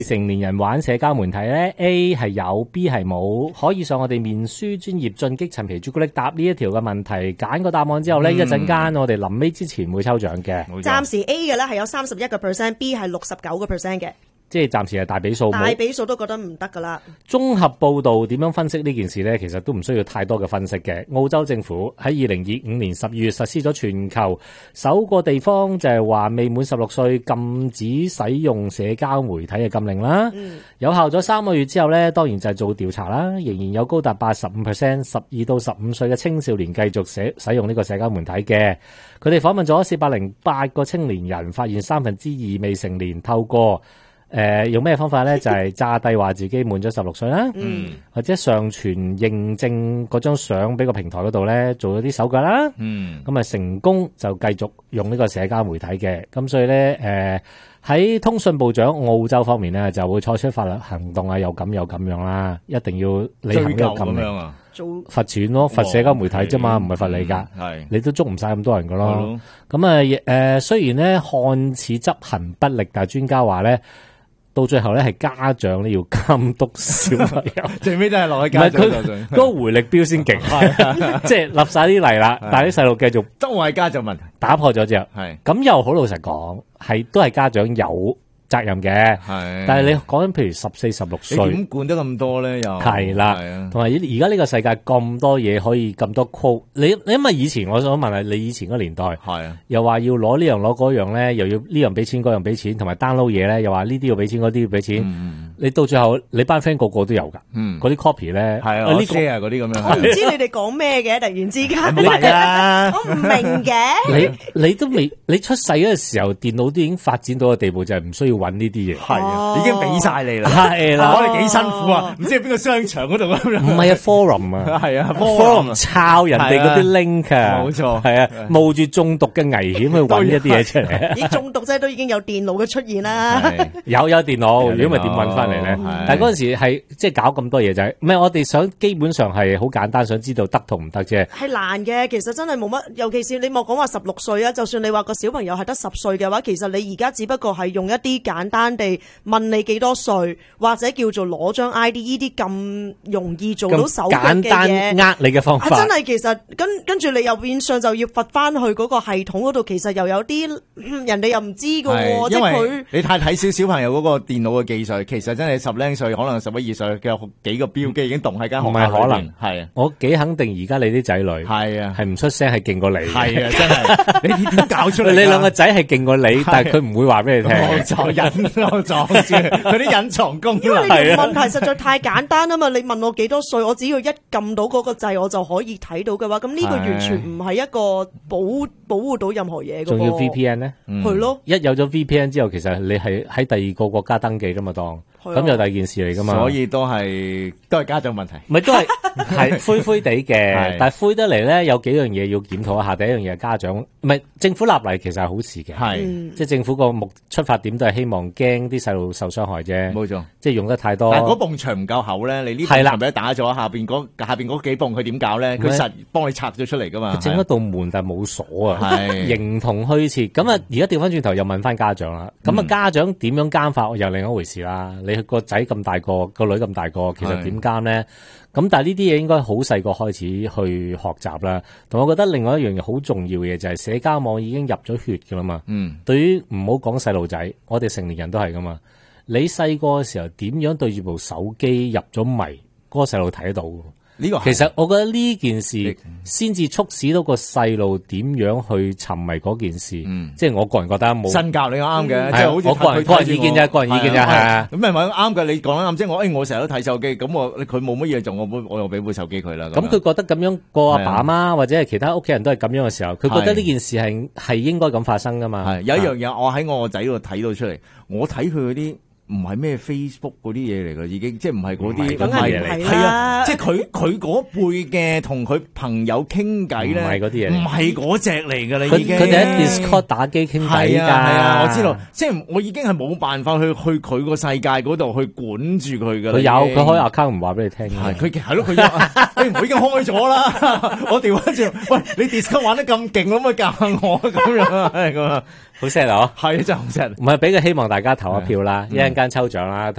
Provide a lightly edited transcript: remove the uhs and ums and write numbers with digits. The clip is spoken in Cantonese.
成年人玩社交媒體咧 ，A 係有 ，B 係冇，可以上我哋面書專頁進擊陳皮朱古力答呢一條嘅問題，揀個答案之後咧，一陣間我哋臨尾之前會抽獎嘅。 暫時 A 嘅咧係有31%，B 係69%嘅。 即係暫時係大比數， 大比數都覺得唔得噶啦。 綜合報道點樣分析呢件事呢？其實都唔需要太多嘅分析嘅。澳洲政府喺2025年12月實施咗全球首個地方就係話未滿16歲禁止使用社交媒體嘅禁令啦。有效咗3個月之後呢，當然就係做調查啦，仍然有高達85%12到15歲嘅青少年繼續使用呢個社交媒體嘅。佢哋訪問咗408個青年人，發現2/3未成年透過用咩方法咧？就係詐帝話自己滿咗16歲啦，或者上傳認證嗰張相俾個平台嗰度咧，做咗啲手腳啦，咁啊成功就繼續用呢個社交媒體嘅，咁所以咧喺通訊部長澳洲方面咧就會採取法律行動啊，又咁樣啦，一定要履行呢個禁令啊，罰錢咯，罰社交媒體啫嘛，唔係罰你噶，你都捉唔晒咁多人噶咯，咁啊雖然咧看似執行不力，但係專家話咧。到最後咧，係家長咧要監督小朋友， 最尾都係落喺家長度。 嗰個回力標先勁，即係立晒啲例啦，但係啲細路繼續都係家長問題， 打破咗之後，咁又好老實講，係都係家長有責任嘅，但係你講緊譬如14、16歲， 你點管得咁多咧？又係啦，同埋而家呢個世界咁多嘢可以咁多 quote， 你因為以前我想問下你以前嗰年代，又話要攞呢樣攞嗰樣咧，又要呢樣俾錢嗰樣俾錢，同埋 download 嘢咧，又話呢啲要俾錢嗰啲要俾錢。你到最後你班 friend 個個都有噶，嗰啲 copy 咧， 係啊，呢啲啊嗰啲咁樣。 我唔知你哋講咩嘅，突然之間，我唔明嘅。 你都未，你出世嗰個時候，電腦都已經發展到個地步，就係唔需要揾呢啲嘢。 係啊，已經俾晒你啦。 係啦， 我哋幾辛苦啊！唔知係邊個商場嗰度咁樣。 唔係啊 ，forum 啊， 係啊 ，forum 抄人哋嗰啲 link 啊， 冇錯， 係啊，冒住中毒嘅危險去揾一啲嘢出嚟。 咦，中毒啫，都已經有電腦嘅出現啦。 有電腦，如果唔係點揾翻嚟咧？但係嗰陣時係即係搞咁多嘢就係，唔係我哋想基本上係好簡單，想知道得同唔得啫。 係難嘅，其實真係冇乜，尤其是你莫講話16歲啊，就算你話個小朋友係得10歲嘅話，其實你而家只不過係用一啲簡單地問你幾多歲，或者叫做攞張 ID 呢啲咁容易做到手腳嘅嘢，簡單呃你嘅方法。 真係其實跟住你又變相就要罰翻去嗰個系統嗰度，其實又有啲人哋又唔知㗎喎，即係佢你太睇小小朋友嗰個電腦嘅技術，其實真係10零歲，可能11、12歲嘅幾個標機已經動喺間學校裏邊。唔係可能係啊！我幾肯定而家你啲仔女係啊，係唔出聲係勁過你。係啊，真係你點搞出嚟？你兩個仔係勁過你，但係佢唔會話俾你聽。冇錯，隱藏住佢啲隱藏功能。因為你問題實在太簡單啊嘛！你問我幾多歲，我只要一撳到嗰個掣，我就可以睇到嘅話，咁呢個完全唔係一個保護到任何嘢嘅。仲要 VPN 咧？係咯，一有咗 VPN 之後，其實你係喺第二個國家登記噶嘛，當咁又第二件事嚟噶嘛。所以都係家長問題，唔係都係灰灰地嘅，但係灰得嚟咧，有幾樣嘢要檢討一下。第一樣嘢係家長，唔係政府立例，其實係好事嘅，即係政府個出發點都係希望驚啲細路受傷害啫。冇錯，即係用得太多。但係嗰埲牆唔夠厚咧，你呢埲牆俾打咗，下邊嗰幾埲佢點搞咧？佢實幫你拆咗出嚟噶嘛。整一道門但係冇鎖啊，形同虛設。咁啊，而家調翻轉頭又問翻家長啦。咁啊，家長點樣監法又另一回事啦。你個仔咁大個，個女咁大個，其實點監咧？咁但係呢啲嘢應該好細個開始去學習啦。同我覺得另外一樣嘢好重要嘅嘢就係社交網已經入咗血噶啦嘛。對於唔好講細路仔，我哋成年人都係噶嘛。你細個嘅時候點樣對住部手機入咗迷，嗰個細路睇得到。呢個其實我覺得呢件事先至促使到個細路點樣去沉迷嗰件事，即係我個人覺得冇新教你啱嘅，即係好似我個人意見啫，個人意見啫，係啊。咁咪啱嘅，你講得啱，即係我成日都睇手機，咁佢冇乜嘢做，我又俾部手機佢啦。咁佢覺得咁樣個阿爸阿媽或者係其他屋企人都係咁樣嘅時候，佢覺得呢件事係應該咁發生噶嘛。係有一樣嘢，我喺我個仔度睇到出嚟，我睇佢嗰啲。唔係咩 Facebook 嗰啲嘢嚟㗎，已經即係唔係嗰啲咁嘅嘢嚟。係啊，即係佢嗰輩嘅同佢朋友傾偈咧，唔係嗰啲嘢，唔係嗰隻嚟㗎啦。已經佢哋喺 Discord 打機傾偈㗎。係啊，我知道，即係我已經係冇辦法去佢個世界嗰度去管住佢㗎啦。佢有佢開 account 唔話俾你聽。係佢係咯，佢我已經開咗啦。我調翻轉，喂，你 Discord 玩得咁勁，可唔可以教下我咁樣啊？係咁啊。 好 sad 啊！ 係真係好 sad。 唔係俾個希望大家投一票啦，一陣間抽獎啦。